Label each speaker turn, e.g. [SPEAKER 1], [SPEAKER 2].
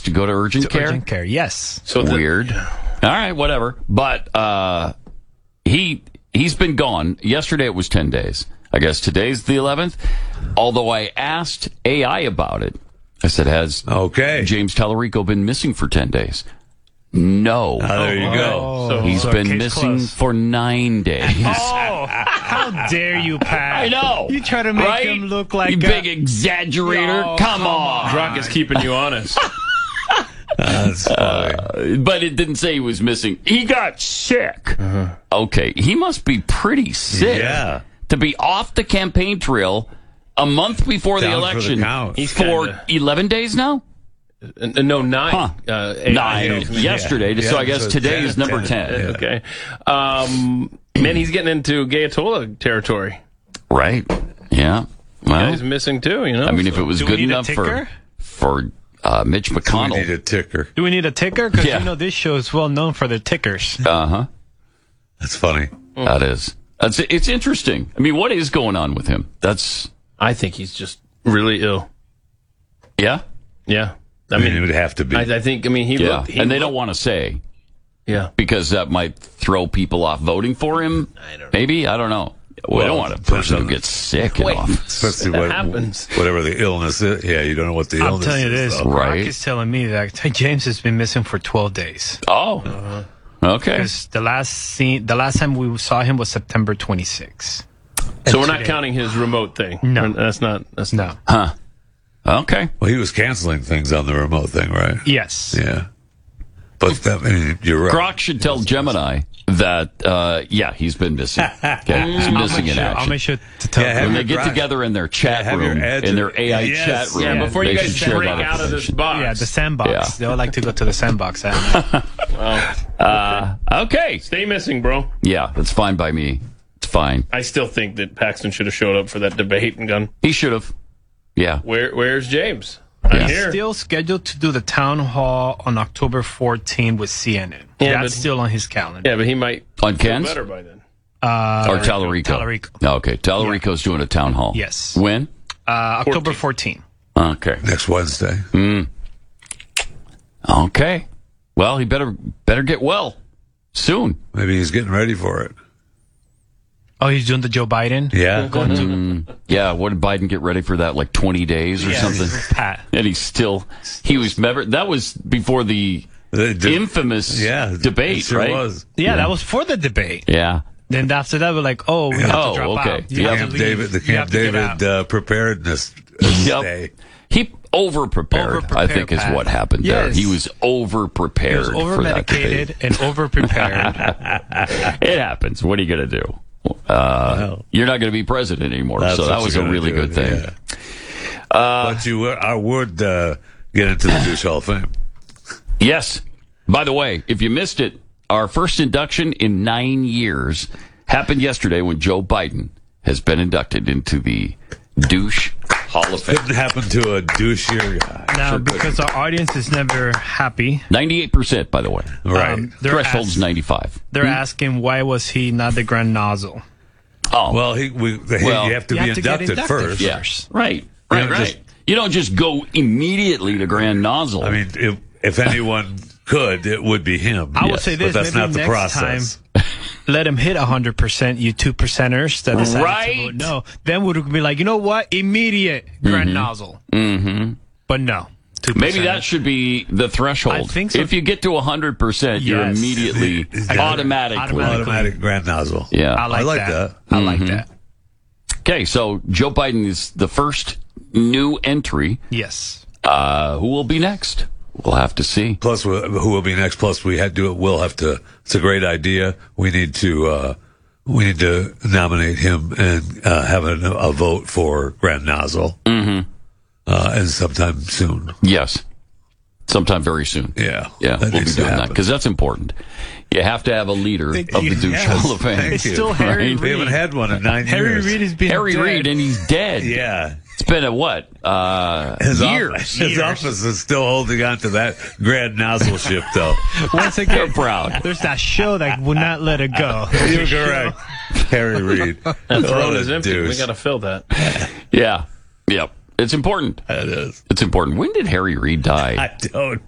[SPEAKER 1] to go to urgent care?
[SPEAKER 2] Urgent care, yes.
[SPEAKER 1] So weird. All right, whatever. But he's been gone. Yesterday it was 10 days. I guess today's the 11th. Although I asked AI about it. I said, has James Tallarico been missing for 10 days? No.
[SPEAKER 3] There you go.
[SPEAKER 1] So he's been missing for 9 days.
[SPEAKER 2] Oh, how dare you, Pat?
[SPEAKER 1] I know.
[SPEAKER 2] You try to make him look like
[SPEAKER 1] you big exaggerator.
[SPEAKER 2] Oh,
[SPEAKER 1] come on.
[SPEAKER 4] Brock is keeping you honest.
[SPEAKER 3] That's funny.
[SPEAKER 1] But it didn't say he was missing. He got sick. Okay, he must be pretty sick to be off the campaign trail a month before the election for 11 days now?
[SPEAKER 4] No, 9.
[SPEAKER 1] Huh. 9 yesterday, so I guess today is number 10.
[SPEAKER 4] Okay. Man, he's getting into Gayatollah territory.
[SPEAKER 1] Right. Yeah. Well,
[SPEAKER 4] he's missing too, you know.
[SPEAKER 1] I mean, if it was good enough for Mitch McConnell.
[SPEAKER 3] Do we need a ticker?
[SPEAKER 2] Do we need a ticker? Because you know this show is well known for the tickers.
[SPEAKER 3] That's funny.
[SPEAKER 1] That is. It's interesting. I mean, what is going on with him?
[SPEAKER 4] I think he's just really ill.
[SPEAKER 1] Yeah?
[SPEAKER 4] Yeah.
[SPEAKER 3] I mean, it would have to be.
[SPEAKER 4] I think, he looked...
[SPEAKER 1] And they don't want to say.
[SPEAKER 4] Yeah.
[SPEAKER 1] Because that might throw people off voting for him.
[SPEAKER 4] I don't know.
[SPEAKER 1] Maybe? I don't know. We don't want a person who gets sick in office.
[SPEAKER 3] Especially whatever the illness is. Yeah, you don't know what the illness is.
[SPEAKER 2] I'm telling you this. Brock is telling me that James has been missing for 12 days.
[SPEAKER 1] Oh. Okay.
[SPEAKER 2] Because the last time we saw him was September 26th.
[SPEAKER 4] So we're not counting his remote thing.
[SPEAKER 2] No.
[SPEAKER 4] That's not.
[SPEAKER 1] Huh. Okay.
[SPEAKER 3] Well, he was canceling things on the remote thing, right?
[SPEAKER 2] Yes.
[SPEAKER 3] Yeah. But you're right.
[SPEAKER 1] Grok should tell Gemini that, he's been missing. Okay. He's missing in action.
[SPEAKER 2] I'll make sure to tell
[SPEAKER 1] when they get together in their chat room, in their AI chat room.
[SPEAKER 4] Yeah, before you guys break out of this box.
[SPEAKER 2] Yeah, the sandbox. Yeah. They all like to go to the sandbox.
[SPEAKER 1] Okay.
[SPEAKER 4] Stay missing, bro.
[SPEAKER 1] Yeah, that's fine by me. It's fine.
[SPEAKER 4] I still think that Paxton should have showed up for that debate and gone.
[SPEAKER 1] He should have. Yeah.
[SPEAKER 4] Where's James? I'm here.
[SPEAKER 2] Still scheduled to do the town hall on October 14 with CNN.
[SPEAKER 4] Yeah,
[SPEAKER 2] that's still on his calendar.
[SPEAKER 4] Yeah, but he might
[SPEAKER 1] on Ken's
[SPEAKER 4] better by then.
[SPEAKER 1] Or Tallarico. Okay, Tallarico's doing a town hall.
[SPEAKER 2] Yes.
[SPEAKER 1] When?
[SPEAKER 2] October 14.
[SPEAKER 1] Okay.
[SPEAKER 3] Next Wednesday.
[SPEAKER 1] Okay. Well, he better get well soon.
[SPEAKER 3] Maybe he's getting ready for it.
[SPEAKER 2] Oh, he's doing the Joe Biden?
[SPEAKER 3] Yeah.
[SPEAKER 1] Yeah, what did Biden get ready for that, like 20 days or something?
[SPEAKER 2] Pat.
[SPEAKER 1] And that was before the infamous debate, right?
[SPEAKER 3] Was.
[SPEAKER 2] Yeah, that was for the debate.
[SPEAKER 1] Yeah.
[SPEAKER 2] Then after that, we're like, we have to drop out.
[SPEAKER 3] The Camp David preparedness day.
[SPEAKER 1] He over-prepared, I think, is what happened there. He was over-prepared.
[SPEAKER 2] He was over-medicated and over-prepared.
[SPEAKER 1] It happens. What are you going to do? You're not going to be president anymore, so that was a really good thing.
[SPEAKER 3] Yeah. But you would get into the Douche Hall of Fame.
[SPEAKER 1] Yes. By the way, if you missed it, our first induction in 9 years happened yesterday when Joe Biden has been inducted into the Douche Hall of Fame.
[SPEAKER 3] Couldn't happen to a douchier guy.
[SPEAKER 2] Now, because our audience is never happy.
[SPEAKER 1] 98%, by the way.
[SPEAKER 3] Right.
[SPEAKER 1] Threshold's 95.
[SPEAKER 2] They're asking, why was he not the Grand Nozzle?
[SPEAKER 1] Oh.
[SPEAKER 3] Well, you have to be inducted first.
[SPEAKER 1] Yeah. Right. You don't just go immediately to Grand Nozzle.
[SPEAKER 3] I mean, if anyone could, it would be him.
[SPEAKER 2] I would say this,
[SPEAKER 3] but that's
[SPEAKER 2] maybe
[SPEAKER 3] not the
[SPEAKER 2] next
[SPEAKER 3] process.
[SPEAKER 2] Time, let him hit 100%, you 2%ers that decided to vote no. Then would be like, you know what? Immediate Grand Nozzle. Mm-hmm. But no. 2%.
[SPEAKER 1] Maybe that should be the threshold.
[SPEAKER 2] I think so.
[SPEAKER 1] If you get to 100%, you're immediately
[SPEAKER 3] automatic Grand Nozzle.
[SPEAKER 1] Yeah.
[SPEAKER 2] I like that. I like that.
[SPEAKER 1] Okay, so Joe Biden is the first new entry.
[SPEAKER 2] Yes.
[SPEAKER 1] Who will be next? We'll have to see.
[SPEAKER 3] Plus, who will be next? Plus, we'll have to. It's a great idea. We need to nominate him and have a vote for Grand Nozzle. Mm-hmm. And sometime soon.
[SPEAKER 1] Yes. Sometime very soon.
[SPEAKER 3] Yeah.
[SPEAKER 1] Yeah, we'll be doing that because that's important. You have to have a leader of the Douche Hall of Fame.
[SPEAKER 2] It's still Harry Reid.
[SPEAKER 3] We haven't had one in 9 years.
[SPEAKER 2] Harry Reid is being
[SPEAKER 1] Harry Reid, and he's dead.
[SPEAKER 3] Yeah.
[SPEAKER 1] It's been a what? Years.
[SPEAKER 3] His office is still holding on to that Grand Nozzle ship, though.
[SPEAKER 2] Once again,
[SPEAKER 1] They're proud.
[SPEAKER 2] There's that show that will not let it go.
[SPEAKER 3] You're correct. Harry Reid.
[SPEAKER 4] That throne is empty. We got to fill that.
[SPEAKER 1] Yeah. Yep. It's important.
[SPEAKER 3] It is.
[SPEAKER 1] It's important. When did Harry Reid die?
[SPEAKER 3] I don't